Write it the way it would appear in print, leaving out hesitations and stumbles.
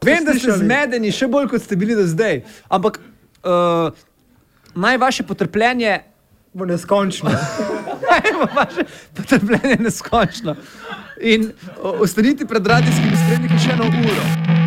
Vem, da ste zmedeni, še bolj kot ste bili do zdaj. Ampak naj vaše potrpljenje bo neskončno. Vaše potrpljenje neskončno. In ostanite pred radijskimi spremniki še 1 uro.